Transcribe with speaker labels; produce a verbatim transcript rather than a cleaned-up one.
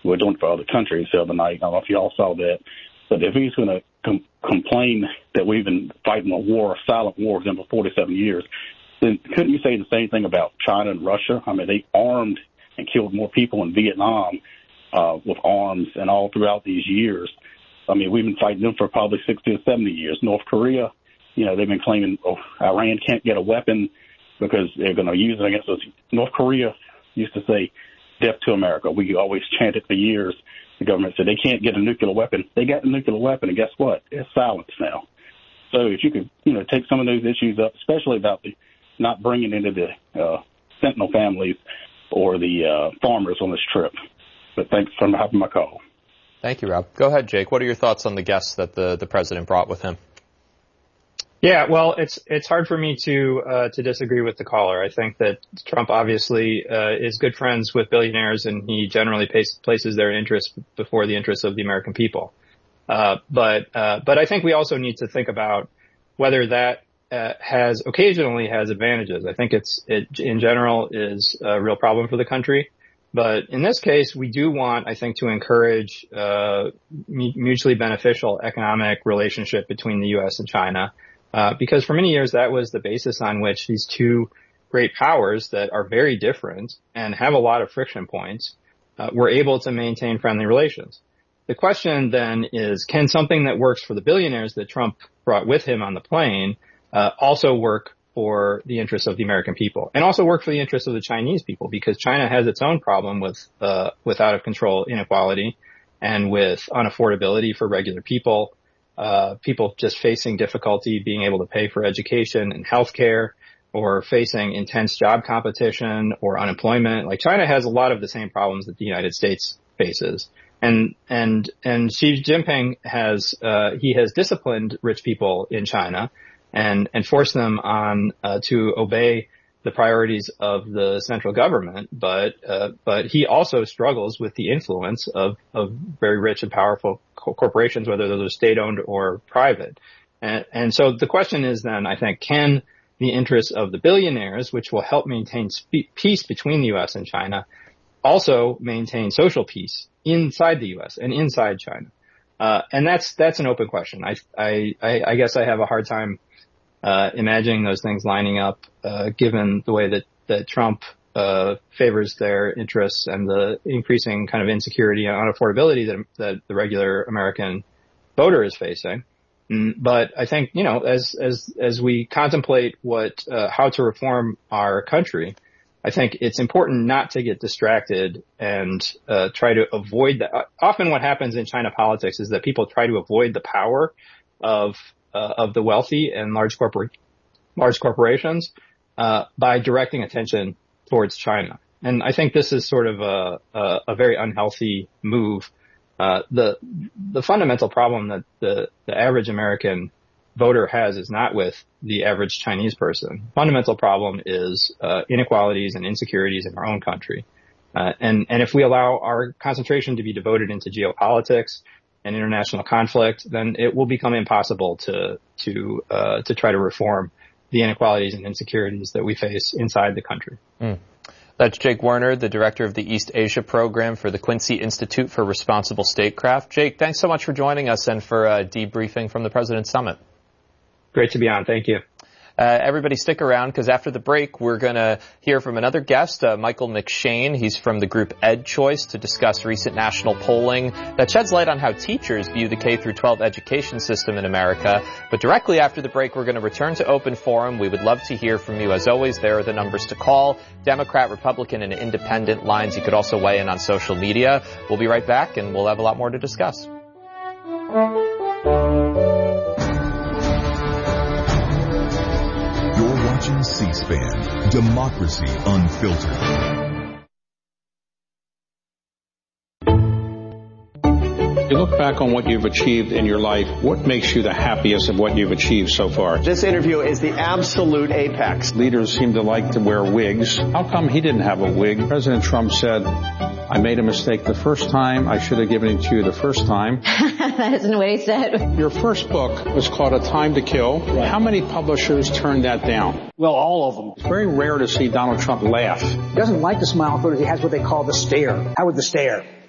Speaker 1: we're doing it for other countries the other night. I don't know if you all saw that. But if he's going to com- complain that we've been fighting a war, a silent war with them for forty-seven years, then couldn't you say the same thing about China and Russia? I mean, they armed and killed more people in Vietnam uh, with arms and all throughout these years. I mean, we've been fighting them for probably sixty or seventy years. North Korea, you know, they've been claiming, oh, Iran can't get a weapon because they're going to use it against us. North Korea used to say, death to America. We always chanted for years. The government said they can't get a nuclear weapon. They got a nuclear weapon, and guess what? It's silenced now. So if you could, you know, take some of those issues up, especially about the not bringing into the uh, Sentinel families or the uh, farmers on this trip. But thanks for having my call.
Speaker 2: Thank you, Rob. Go ahead, Jake. What are your thoughts on the guests that the, the president brought with him?
Speaker 3: Yeah, well, it's it's hard for me to uh, to disagree with the caller. I think that Trump obviously uh, is good friends with billionaires, and he generally pace, places their interests before the interests of the American people. Uh, but uh, but I think we also need to think about whether that uh, has occasionally has advantages. I think it's it in general is a real problem for the country. But in this case, we do want, I think, to encourage uh mutually beneficial economic relationship between the U S and China. Uh, because for many years, that was the basis on which these two great powers that are very different and have a lot of friction points uh, were able to maintain friendly relations. The question then is, can something that works for the billionaires that Trump brought with him on the plane uh, also work for the interests of the American people and also work for the interests of the Chinese people? Because China has its own problem with uh, with out of control inequality and with unaffordability for regular people. Uh, people just facing difficulty being able to pay for education and healthcare, or facing intense job competition or unemployment. Like, China has a lot of the same problems that the United States faces. And, and, and Xi Jinping has, uh, he has disciplined rich people in China and, and forced them on, uh, to obey the priorities of the central government, but uh, but he also struggles with the influence of, of very rich and powerful co- corporations, whether those are state-owned or private. And, and so the question is then, I think, can the interests of the billionaires, which will help maintain spe- peace between the U S and China, also maintain social peace inside the U S and inside China? Uh, and that's that's an open question. I I I guess I have a hard time Uh, imagining those things lining up, uh, given the way that, that Trump, uh, favors their interests and the increasing kind of insecurity and unaffordability that, that the regular American voter is facing. Mm, but I think, you know, as, as, as we contemplate what, uh, how to reform our country, I think it's important not to get distracted and, uh, try to avoid that. Often what happens in China politics is that people try to avoid the power of Uh, of the wealthy and large corporate, large corporations, uh, by directing attention towards China. And I think this is sort of a, a, a very unhealthy move. Uh, the, the fundamental problem that the, the average American voter has is not with the average Chinese person. Fundamental problem is, uh, inequalities and insecurities in our own country. Uh, and, and if we allow our concentration to be devoted into geopolitics and international conflict, then it will become impossible to to uh, to try to reform the inequalities and insecurities that we face inside the country.
Speaker 2: Mm. That's Jake Werner, the director of the East Asia program for the Quincy Institute for Responsible Statecraft. Jake, thanks so much for joining us and for uh, debriefing from the President's Summit.
Speaker 3: Great to be on. Thank you.
Speaker 2: Uh, everybody stick around, because after the break, we're going to hear from another guest, uh, Michael McShane. He's from the group EdChoice, to discuss recent national polling that sheds light on how teachers view the K through twelve education system in America. But directly after the break, we're going to return to Open Forum. We would love to hear from you. As always, there are the numbers to call: Democrat, Republican, and Independent lines. You could also weigh in on social media. We'll be right back, and we'll have a lot more to discuss.
Speaker 4: C-SPAN, Democracy Unfiltered.
Speaker 5: You look back on what you've achieved in your life, what makes you the happiest of what you've achieved so far?
Speaker 6: This interview is the absolute apex.
Speaker 5: Leaders seem to like to wear wigs. How come he didn't have a wig? President Trump said, I made a mistake the first time. I should have given it to you the first time.
Speaker 7: That isn't what he said.
Speaker 5: Your first book was called A Time to Kill. Right. How many publishers turned that down?
Speaker 8: Well, all of them.
Speaker 5: It's very rare to see Donald Trump laugh.
Speaker 8: He doesn't like to smile photos. He has what they call the stare. How would the stare?